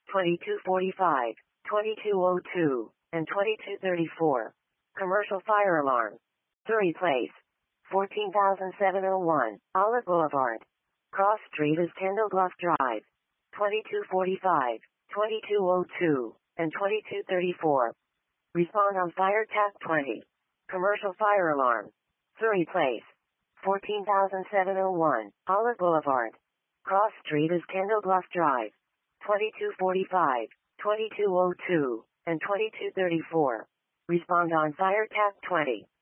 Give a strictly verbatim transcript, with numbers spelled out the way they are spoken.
twenty-two forty-five, twenty-two oh two, and twenty-two thirty-four. Commercial fire alarm. Surrey Place. fourteen thousand seven hundred one, Olive Boulevard. Cross Street is Kendall Bluff Drive. twenty-two forty-five, twenty-two oh two, and twenty-two thirty-four. Respond on Fire Tap twenty. Commercial fire alarm. Surrey Place. fourteen thousand seven hundred one, Olive Boulevard. Cross Street is Kendall Bluff Drive. twenty-two forty-five, twenty-two oh two, and twenty-two thirty-four. Respond on Fire Tap twenty.